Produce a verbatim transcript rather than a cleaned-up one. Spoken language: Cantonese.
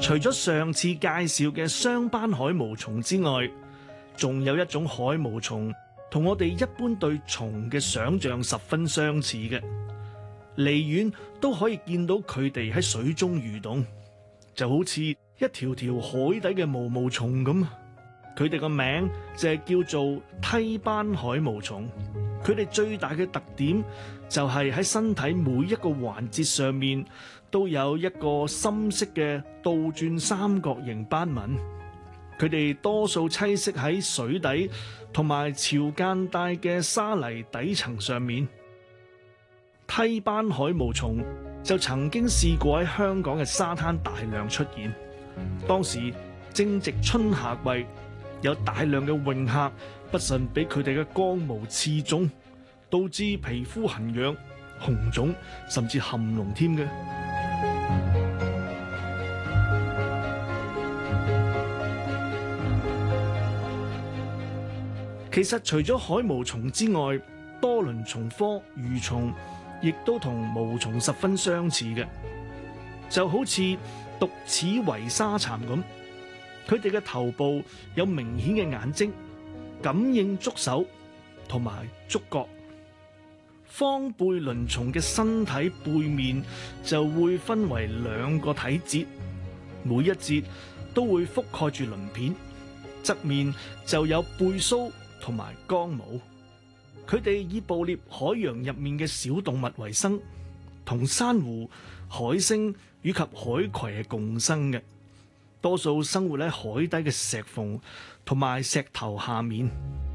除咗上次介紹嘅雙斑海毛蟲之外，仲有一種海毛蟲同我哋一般對蟲嘅想象十分相似嘅，離遠都可以見到佢哋喺水中蠕動，就好似一條條海底嘅毛毛蟲咁。佢哋個名就係叫做梯斑海毛蟲。佢哋最大嘅特點就係喺身體每一個環節上面都有一個深色嘅倒轉三角形斑紋。佢哋多數棲息喺水底同埋潮間帶嘅沙泥底層上面。梯斑海毛蟲就曾經試過喺香港嘅沙灘大量出現，當時正值春夏季，有大量嘅泳客不慎俾佢哋嘅剛毛刺中，導致皮膚痕癢、紅腫甚至含膿添嘅。其實除咗海毛蟲之外，多鱗蟲科蠕蟲亦都同毛蟲十分相似嘅，就好似獨齒圍沙蠶咁。佢哋嘅頭部有明顯嘅眼睛，感應觸手同埋觸覺。方背鱗蟲嘅身體背面就會分為兩個體節，每一節都會覆蓋住鱗片，側面就有背鬚同埋剛毛。佢哋以捕獵海洋入面嘅小動物為生，同珊瑚、海星以及海葵係共生嘅。多數生活喺海底嘅石縫同埋石頭下面。